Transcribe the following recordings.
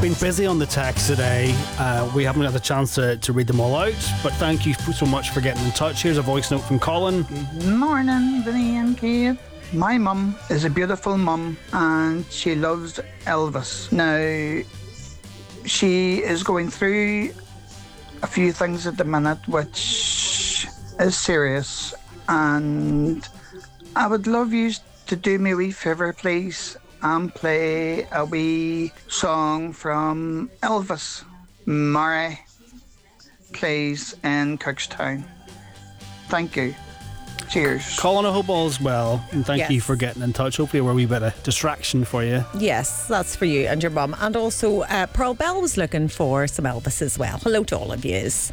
Been busy on the text today. We haven't had the chance to read them all out, but thank you so much for getting in touch. Here's a voice note from Colin. Good morning, Vinny and Kate. My mum is a beautiful mum and she loves Elvis. Now, she is going through a few things at the minute which is serious, and I would love you to do me a wee favour, please, and play a wee song from Elvis. Murray plays in Cookstown. Thank you. Cheers. Colin, I hope all's well, and thank Yes. you for getting in touch. Hopefully we're a wee bit of distraction for you. Yes, that's for you and your mum. And also, Pearl Bell was looking for some Elvis as well. Hello to all of yous.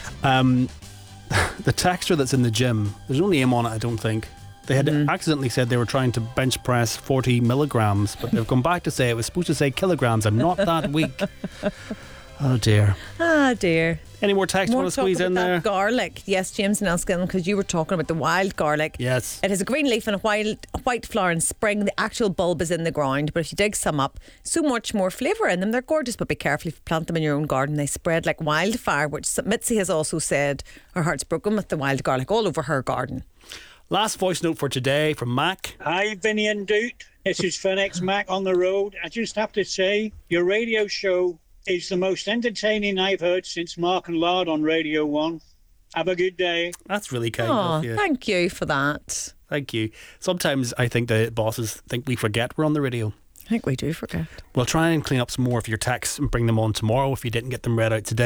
The texter that's in the gym, there's no name on it, I don't think. They had accidentally said they were trying to bench press 40 milligrams, but they've come back to say it was supposed to say kilograms. I'm not that weak. Oh dear. Ah, dear. Any more text you More want to talk squeeze about in that there? garlic. Yes, James and Elskillen, because you were talking about the wild garlic. Yes. It has a green leaf and a white flower in spring. The actual bulb is in the ground, but if you dig some up, so much more flavour in them. They're gorgeous, but be careful if you plant them in your own garden. They spread like wildfire, which Mitzi has also said her heart's broken with the wild garlic all over her garden. Last voice note for today from Mac. Hi, Vinny and Doot. This is Phoenix Mac on the road. I just have to say, your radio show is the most entertaining I've heard since Mark and Lard on Radio 1. Have a good day. That's really kind Oh, of you. thank you for that. Thank you. Sometimes I think the bosses think we forget we're on the radio. I think we do forget. We'll try and clean up some more of your texts and bring them on tomorrow if you didn't get them read out today.